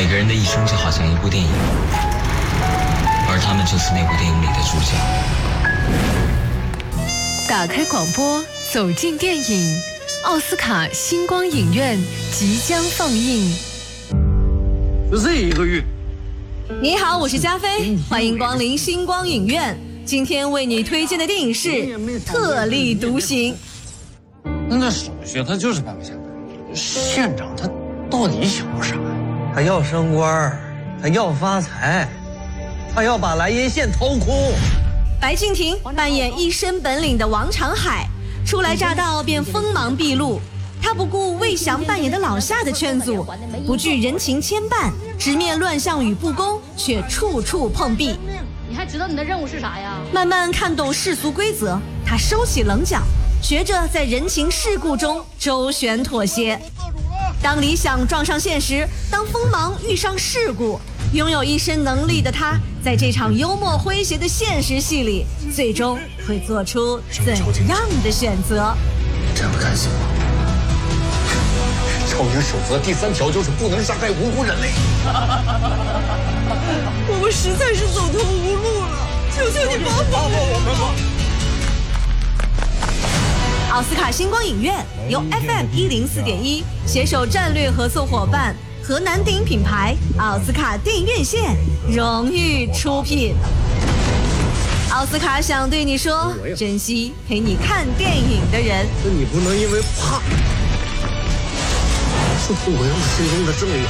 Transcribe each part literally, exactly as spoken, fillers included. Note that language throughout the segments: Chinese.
每个人的一生就好像一部电影，而他们就是那部电影里的主角。 打开广播，走进电影，奥斯卡星光影院即将放映。 这一个月。 你好，我是加菲，欢迎光临星光影院。今天为你推荐的电影是《特立独行》。 那手续他就是办不下来。县长他到底想要啥呀？ 他要升官，他要发财，他要把莱茵县掏空。 白敬亭扮演一身本领的王长海，初来乍到便锋芒毕露。他不顾魏翔扮演的老夏的劝阻，不惧人情牵绊，直面乱象与不公，却处处碰壁。 你还知道你的任务是啥呀？ 慢慢看懂世俗规则，他收起棱角，学着在人情世故中周旋妥协。当理想撞上现实，当锋芒遇上事故，拥有一身能力的他，在这场幽默诙谐的现实戏里，最终会做出怎样的选择？ 这样看行吗？超人守则第三条就是不能杀害无辜人类。 我们实在是走投无路了，求求你帮帮我们吧！奥斯卡星光影院由 F M 一零四点一携手战略合作伙伴河南电影品牌奥斯卡电影院线荣誉出品。奥斯卡想对你说，珍惜陪你看电影的人。 那你不能因为怕，就不维护心中的正义。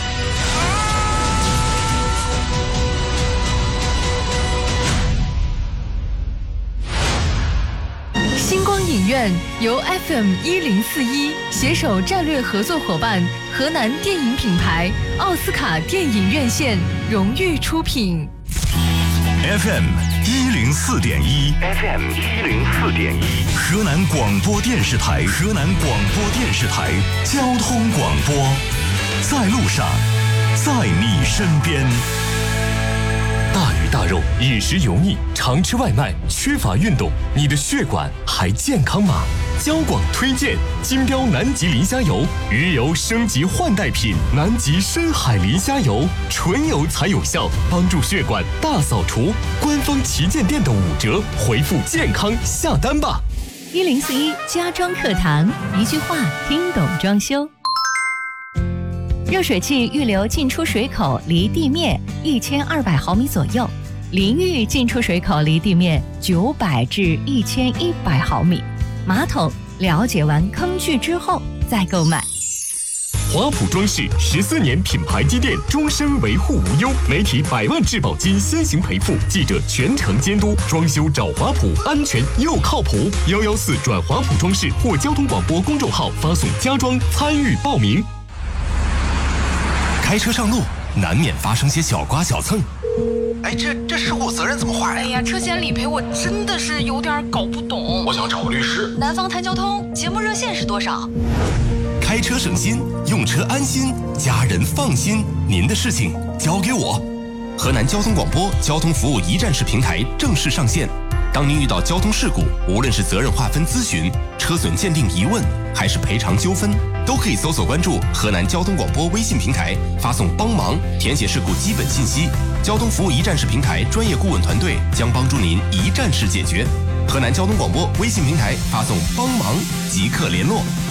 星光影院由 F M 一零四一携手战略合作伙伴河南电影品牌奥斯卡电影院线荣誉出品。 F M 一零四点一 ，F M 一零四点一，河南广播电视台，河南广播电视台交通广播，在路上，在你身边。 大鱼大肉，饮食油腻，常吃外卖，缺乏运动，你的血管还健康吗？交广推荐金标南极磷虾油，鱼油升级换代品，南极深海磷虾油，纯油才有效，帮助血管大扫除。官方旗舰店的五折，回复健康下单吧。 一零四一家装课堂，一句话听懂装修。热水器预留进出水口离地面一千二百毫米左右，淋浴进出水口离地面九百至一千一百毫米。马桶了解完坑距之后再购买。 华普装饰十四年品牌积淀，终身维护无忧，媒体百万质保金先行赔付，记者全程监督，装修找华普，安全又靠谱。幺幺四转华普装饰或交通广播公众号发送家装参与报名。 开车上路难免发生些小刮小蹭， 哎，这这事故责任怎么划呀？ 哎呀，车险理赔我真的是有点搞不懂。 我想找律师。 南方谈交通节目热线是多少？ 开车省心，用车安心，家人放心，您的事情交给我。河南交通广播交通服务一站式平台正式上线。当您遇到交通事故，无论是责任划分咨询、车损鉴定疑问，还是赔偿纠纷，都可以搜索关注河南交通广播微信平台，发送帮忙，填写事故基本信息。交通服务一站式平台专业顾问团队将帮助您一站式解决。河南交通广播微信平台发送帮忙即刻联络。